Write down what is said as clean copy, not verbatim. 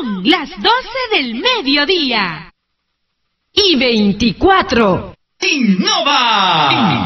Son las 12 del mediodía. Y 24. ¡Innova!